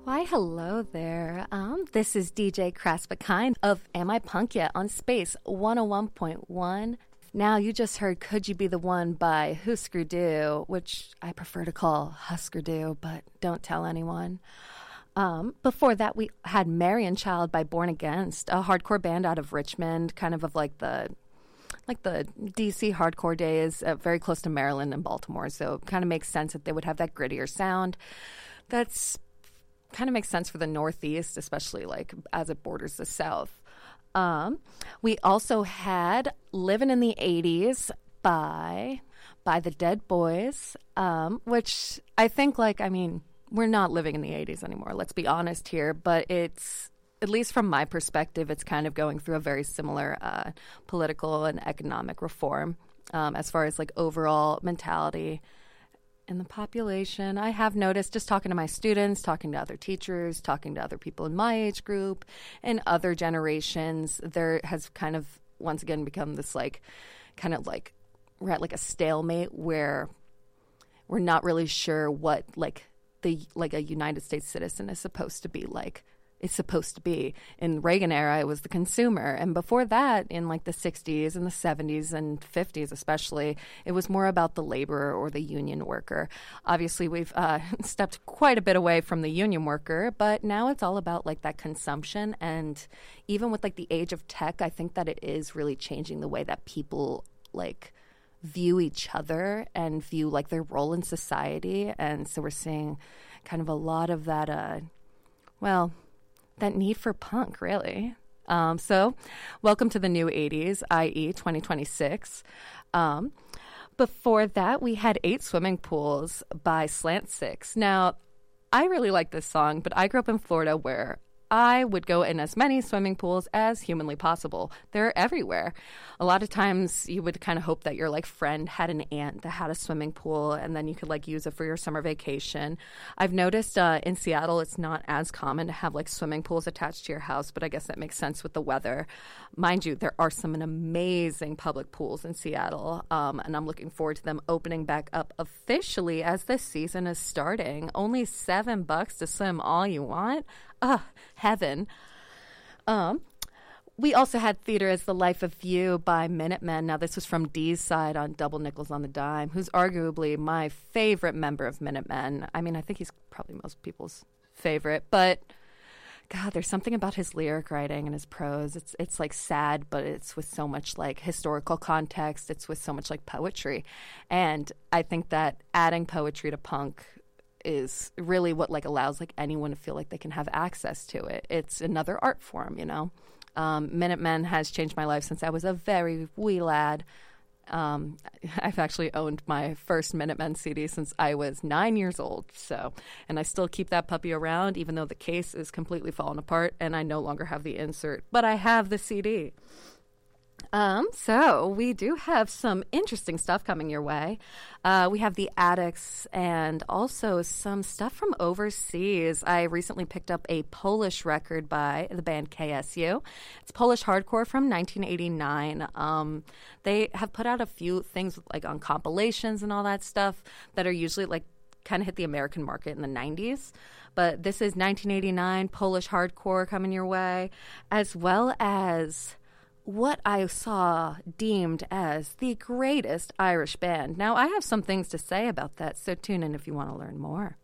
Why, hello there. This is DJ Kraspakine of Am I Punk Yet on Space 101.1. Now, you just heard Could You Be the One by Husker Du, which I prefer to call Husker Du, but don't tell anyone. Before that, we had Marian Child by Born Against, a hardcore band out of Richmond, kind of like the DC hardcore days, very close to Maryland and Baltimore. So it kind of makes sense that they would have that grittier sound. That's kind of makes sense for the Northeast, especially like as it borders the South. We also had Living in the 80s by the Dead Boys, which I think we're not living in the 80s anymore. Let's be honest here, but it's, at least from my perspective, it's kind of going through a very similar political and economic reform as far as like overall mentality in the population. I have noticed, just talking to my students, talking to other teachers, talking to other people in my age group and other generations, there has kind of once again become this we're at like a stalemate where we're not really sure what a United States citizen is supposed to be like. It's supposed to be. In Reagan era, it was the consumer. And before that, in like the 60s and the 70s and 50s especially, it was more about the laborer or the union worker. Obviously, we've stepped quite a bit away from the union worker, but now it's all about like that consumption. And even with like the age of tech, I think that it is really changing the way that people like view each other and view like their role in society. And so we're seeing kind of a lot of that, that need for punk, really. So welcome to the new 80s, i.e. 2026. Before that, we had 8 Swimming Pools by Slant Six. Now, I really like this song, but I grew up in Florida where I would go in as many swimming pools as humanly possible. They're everywhere. A lot of times you would kind of hope that your like friend had an aunt that had a swimming pool and then you could like use it for your summer vacation. I've noticed in Seattle it's not as common to have like swimming pools attached to your house, but I guess that makes sense with the weather. Mind you, there are some amazing public pools in Seattle, and I'm looking forward to them opening back up officially as this season is starting. Only $7 to swim all you want. Heaven. We also had Theater as the Life of You by Minutemen. Now, this was from Dee's side on Double Nickels on the Dime, who's arguably my favorite member of Minutemen. I mean, I think he's probably most people's favorite, but God, there's something about his lyric writing and his prose. It's like sad, but it's with so much like historical context. It's with so much like poetry. And I think that adding poetry to punk is really what like allows like anyone to feel like they can have access to it. It's another art form, you know. Minutemen has changed my life since I was a very wee lad. I've actually owned my first Minutemen CD since I was 9 years old. So, and I still keep that puppy around, even though the case is completely fallen apart and I no longer have the insert, but I have the CD. So we do have some interesting stuff coming your way. We have the Addicts and also some stuff from overseas. I recently picked up a Polish record by the band KSU. It's Polish hardcore from 1989. They have put out a few things like on compilations and all that stuff that are usually like kind of hit the American market in the 90s. But this is 1989 Polish hardcore coming your way, as well as what I saw deemed as the greatest Irish band. Now, I have some things to say about that, so tune in if you want to learn more.